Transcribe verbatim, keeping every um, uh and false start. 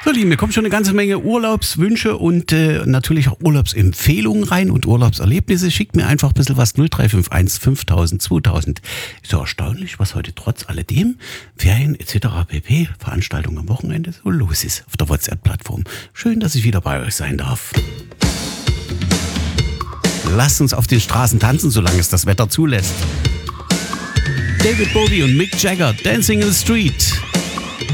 So, Lieben, mir kommt schon eine ganze Menge Urlaubswünsche und äh, natürlich auch Urlaubsempfehlungen rein und Urlaubserlebnisse. Schickt mir einfach ein bisschen was. null drei fünf eins fünftausend zweitausend. Ist ja erstaunlich, was heute trotz alledem Ferien et cetera pp. Veranstaltungen am Wochenende so los ist auf der WhatsApp-Plattform. Schön, dass ich wieder bei euch sein darf. Lasst uns auf den Straßen tanzen, solange es das Wetter zulässt. David Bowie und Mick Jagger, Dancing in the Street.